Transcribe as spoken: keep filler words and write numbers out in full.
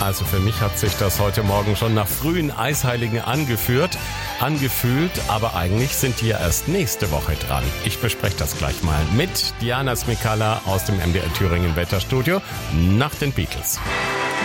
Also für mich hat sich das heute Morgen schon nach frühen Eisheiligen angeführt, angefühlt, aber eigentlich sind die ja erst nächste Woche dran. Ich bespreche das gleich mal mit Diana Smikalla aus dem M D R Thüringen Wetterstudio nach den Beatles.